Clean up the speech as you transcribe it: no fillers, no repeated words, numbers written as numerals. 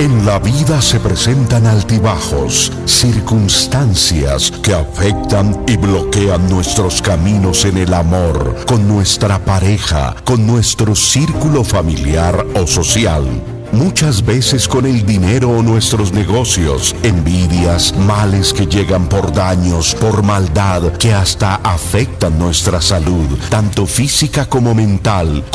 En la vida se presentan altibajos, circunstancias que afectan y bloquean nuestros caminos en el amor, con nuestra pareja, con nuestro círculo familiar o social. Muchas veces con el dinero o nuestros negocios, envidias, males que llegan por daños, por maldad, que hasta afectan nuestra salud, tanto física como mental,